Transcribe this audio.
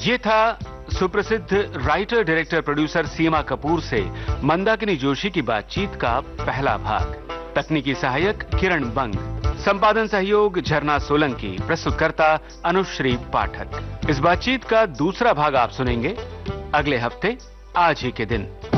ये था सुप्रसिद्ध राइटर, डायरेक्टर, प्रोड्यूसर सीमा कपूर से मंदाकिनी जोशी की बातचीत का पहला भाग। तकनीकी सहायक किरण बंग, संपादन सहयोग झरना सोलंकी, प्रस्तुतकर्ता अनुश्री पाठक। इस बातचीत का दूसरा भाग आप सुनेंगे अगले हफ्ते आज ही के दिन।